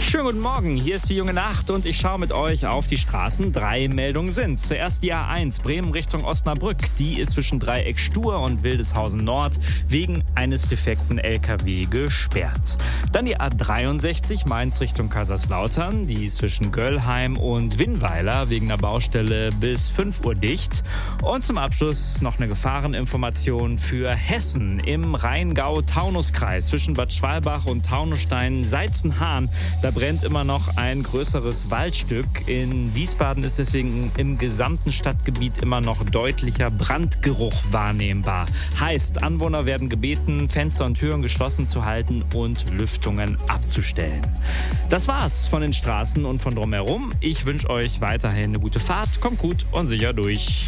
Schönen guten Morgen, hier ist die junge Nacht und ich schaue mit euch auf die Straßen. 3 Meldungen sind. Zuerst die A1 Bremen Richtung Osnabrück. Die ist zwischen Dreieck Stur und Wildeshausen Nord wegen eines defekten LKW gesperrt. Dann die A63 Mainz Richtung Kaiserslautern. Die ist zwischen Göllheim und Winnweiler wegen einer Baustelle bis 5 Uhr dicht. Und zum Abschluss noch eine Gefahreninformation für Hessen im Rheingau-Taunus-Kreis zwischen Bad Schwalbach und Taunusstein-Seizenhahn. Da brennt immer noch ein größeres Waldstück. In Wiesbaden ist deswegen im gesamten Stadtgebiet immer noch deutlicher Brandgeruch wahrnehmbar. Heißt, Anwohner werden gebeten, Fenster und Türen geschlossen zu halten und Lüftungen abzustellen. Das war's von den Straßen und von drumherum. Ich wünsche euch weiterhin eine gute Fahrt. Kommt gut und sicher durch.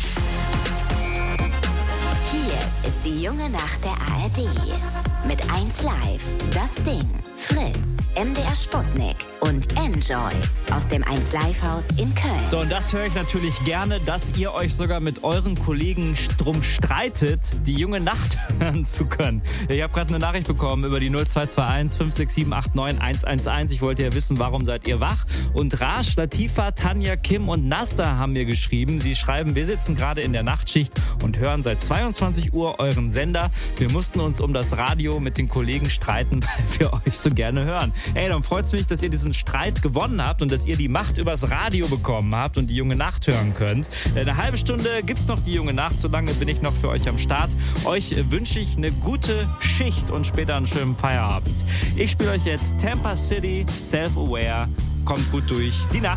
Hier ist die junge Nacht der ARD. Mit 1 Live, das Ding, Fritz, MDR Sputnik und Enjoy aus dem 1 Live Haus in Köln. So, und das höre ich natürlich gerne, dass ihr euch sogar mit euren Kollegen drum streitet, die junge Nacht hören zu können. Ich habe gerade eine Nachricht bekommen über die 0221 567 89 111. Ich wollte ja wissen, warum seid ihr wach? Und Rasch, Latifa, Tanja, Kim und Nasta haben mir geschrieben. Sie schreiben, wir sitzen gerade in der Nachtschicht und hören seit 22 Uhr euren Sender. Wir mussten uns um das Radio mit den Kollegen streiten, weil wir euch so gerne hören. Ey, dann freut's mich, dass ihr diesen Streit gewonnen habt und dass ihr die Macht übers Radio bekommen habt und die junge Nacht hören könnt. Eine halbe Stunde gibt's noch die junge Nacht, so lange bin ich noch für euch am Start. Euch wünsche ich eine gute Schicht und später einen schönen Feierabend. Ich spiele euch jetzt Tampa City, Self-Aware. Kommt gut durch die Nacht.